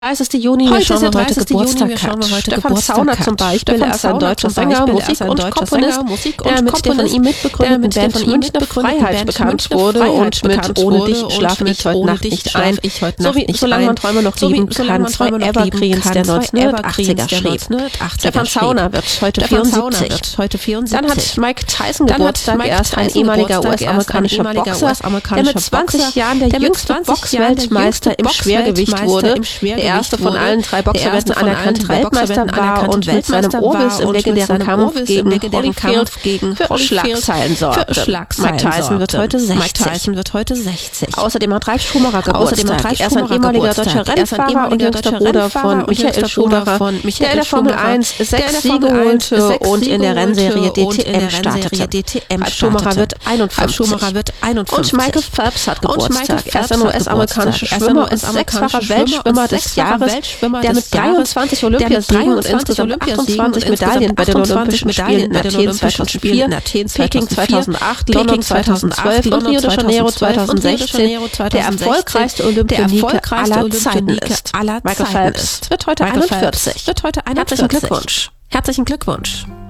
30. Juni, wir schauen wir heute Geburtstag hat. Stefan Zauner zum Beispiel, er ist ein deutscher Sänger, Musik- und Komponist, der mit der von ihm mitbegründeten Band Münchner Freiheit bekannt wurde und mit Ohne dich schlafe ich heute Nacht nicht ein, sowie Solange man Träume noch lieben kann, zwei Evergreens der 1980er schrieb. Stefan Zauner wird heute 74. Dann hat Mike Tyson Geburtstag, er ist ein ehemaliger US-amerikanischer Boxer, der mit 20 Jahren der jüngste Boxweltmeister im Schwergewicht wurde, der erste von allen 3 Boxerwetten anerkannt Weltmeister war und mit seinem Orbis im legendären Kampf gegen Holyfield für Schlagzeilen sorgte. Mike Tyson wird heute 60. Außerdem hat Ralf Schumacher Geburtstag. Er ist ein ehemaliger deutscher Rennfahrer und jüngster Bruder von Michael Schumacher, der in der Formel 1 6 Siege holte und in der Rennserie DTM startete. Ralf Schumacher wird 51. Und Michael Phelps hat Geburtstag. Er ist ein US-amerikanischer Schwimmer und 6-facher Weltschwimmer des Jahres, der mit 23 Olympiasiegen und insgesamt 28 Medaillen bei den Olympischen Spielen in Athen 2004, Peking 2008, London 2012 und Rio de Janeiro 2016 der erfolgreichste Olympioniker aller Zeiten ist. Michael Phelps wird heute 41. Herzlichen Glückwunsch.